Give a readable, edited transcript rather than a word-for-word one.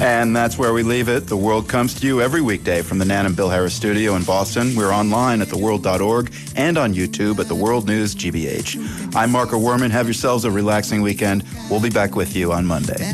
And that's where we leave it. The World comes to you every weekday from the Nan and Bill Harris studio in Boston. We're online at theworld.org and on YouTube at The World News GBH. I'm Marco Werman. Have yourselves a relaxing weekend. We'll be back with you on Monday.